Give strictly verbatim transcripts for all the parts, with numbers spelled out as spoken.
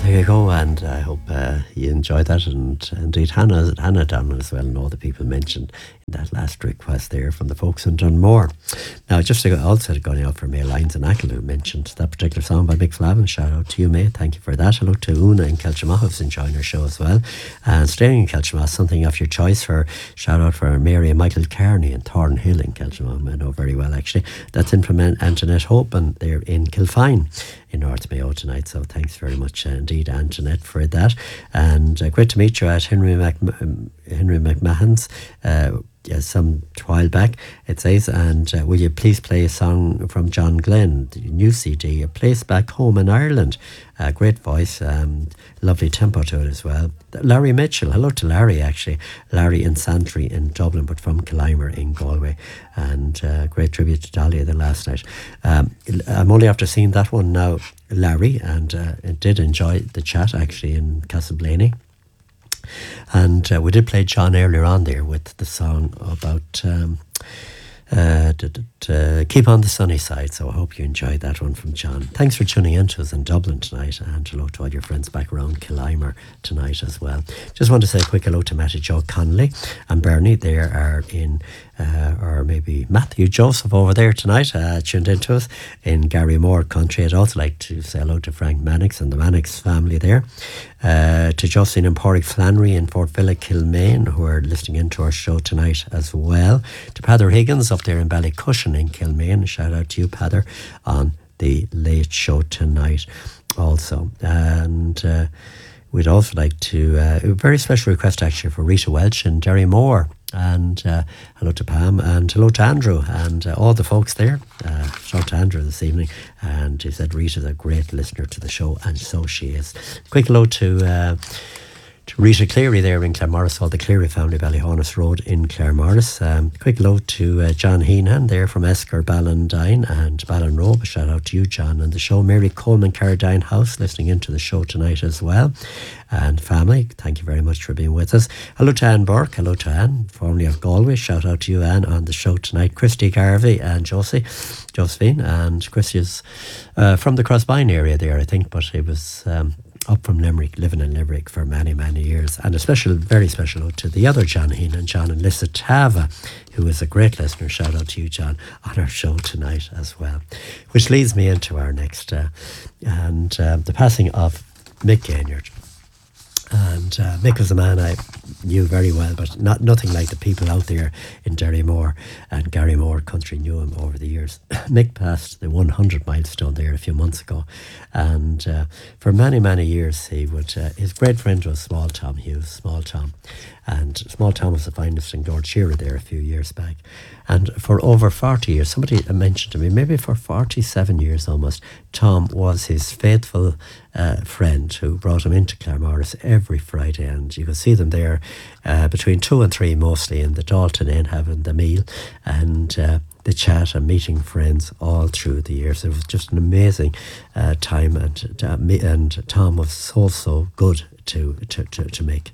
There you go, and I hope uh, you enjoyed that. And indeed, Hannah, Hannah down as well, and all the people mentioned in that last request there from the folks in Dunmore. Now, just to, also going out for May Lyons and Ackle, who mentioned that particular song by Mick Flavin. Shout out to you, May. Thank you for that. Hello to Una in Kelchamath, who's enjoying our show as well. And staying in Kelchamath, something of your choice for shout out for Mary and Michael Carney in Thornhill in Kelchamath. I know very well, actually. That's in from Antoinette Hope, and they're in Kilfine in North Mayo tonight, so thanks very much uh, indeed, Antoinette, for that. And uh, great to meet you at Henry Mac Henry McMahon's uh, yeah, some while back, it says. And uh, will you please play a song from John Glenn, the new C D, A Place Back Home in Ireland. Uh, great voice, um, lovely tempo to it as well. Larry Mitchell, hello to Larry, actually. Larry in Santry in Dublin, but from Killimer in Galway. And uh, great tribute to Dahlia the last night. Um, I'm only after seeing that one now, Larry, and uh, I did enjoy the chat actually in Castleblaney. And uh, we did play John earlier on there with the song about um, uh, d- d- d- Keep on the Sunny Side. So I hope you enjoyed that one from John. Thanks for tuning in to us in Dublin tonight, and hello to all your friends back around Killimer tonight as well. Just want to say a quick hello to Matty Joe Connolly and Bernie. They are in Uh, or maybe Matthew Joseph over there tonight, uh, tuned into us in Gary Moore country. I'd also like to say hello to Frank Mannix and the Mannix family there, uh, to Justine and Porrick Flannery in Fort Villa, Kilmaine, who are listening into our show tonight as well, to Pather Higgins up there in Ballycushion in Kilmaine. Shout out to you, Pather, on the late show tonight also. And uh, we'd also like to, uh, a very special request actually for Rita Welch and Derry Moore. And uh, hello to Pam, and hello to Andrew and uh, all the folks there. Uh, shout out to Andrew this evening, and he said Rita's a great listener to the show, and so she is. Quick hello to uh, to Rita Cleary there in Claremorris, all the Cleary family, Ballyhonus Road in Claremorris. Um, quick hello to uh, John Heenan there from Esker, Ballandine and Ballinrobe. Shout out to you, John, and the show. Mary Coleman, Caradine House, listening into the show tonight as well. And family, thank you very much for being with us. Hello to Anne Burke, hello to Anne, formerly of Galway. Shout out to you, Anne, on the show tonight. Christy Garvey and Josie, Josephine, and Christy is uh, from the Crossbine area there, I think, but he was um, up from Limerick, living in Limerick for many, many years. And a special, very special note to the other John Heenan, John and Lissa Tava, who is a great listener. Shout out to you, John, on our show tonight as well. Which leads me into our next, uh, and uh, the passing of Mick Gaynard. And uh, Mick was a man I knew very well, but not nothing like the people out there in Derrymore and Garrymore country knew him over the years. Mick passed the one hundred milestone there a few months ago, and uh, for many, many years he would. Uh, his great friend was Small Tom Hughes, Small Tom, and Small Tom was the finest in Lord Shearer there a few years back. And for over forty years, somebody mentioned to me, maybe for forty-seven years almost, Tom was his faithful uh, friend who brought him into Claremorris every Friday, and you could see them there uh, between two and three mostly in the Dalton Inn having the meal and uh, the chat and meeting friends all through the years. It was just an amazing uh, time, and uh, and Tom was so, so good to, to, to, to make.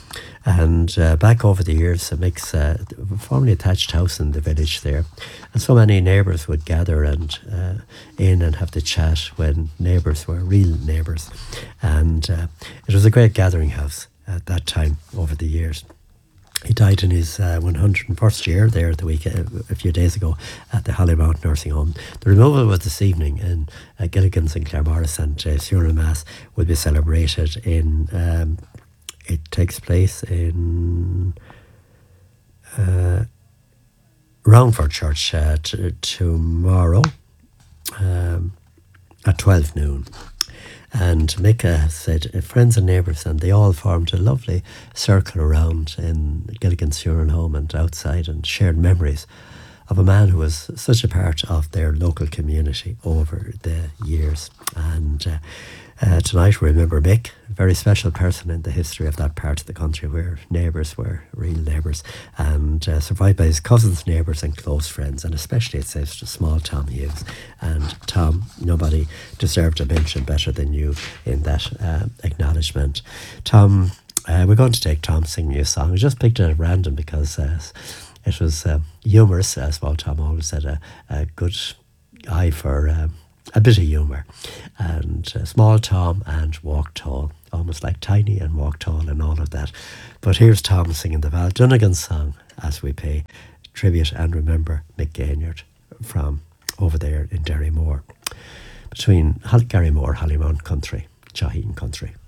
And uh, back over the years, it makes uh, formerly a thatched house in the village there, and so many neighbours would gather and uh, in and have the chat when neighbours were real neighbours, and uh, it was a great gathering house at that time over the years. He died in his uh, one hundred first year there the week uh, a few days ago at the Hollymount Nursing Home. The removal was this evening in uh, Gilligan's in Claremorris, and uh, Funeral Mass will be celebrated in. Um, It takes place in uh, Roundford Church uh, t- tomorrow um, at twelve noon. And Micah said uh, friends and neighbours, and they all formed a lovely circle around in Gilligan's Funeral Home and outside, and shared memories of a man who was such a part of their local community over the years. And uh, uh, tonight we remember Mick, a very special person in the history of that part of the country where neighbours were real neighbours, and uh, survived by his cousins, neighbours and close friends, and especially it says to Small Tom Hughes. And Tom, nobody deserved a mention better than you in that uh, acknowledgement. Tom, uh, we're going to take Tom singing you a song. I just picked it at random because uh, it was uh, humorous, as Small Tom always had a, a good eye for uh, a bit of humour. And uh, Small Tom and Walk Tall, almost like Tiny and Walk Tall and all of that. But here's Tom singing the Val Dunnigan song as we pay tribute and remember Mick Gaynard from over there in Derrymore, between Garrymore, Hallymount Country, Chahin Country.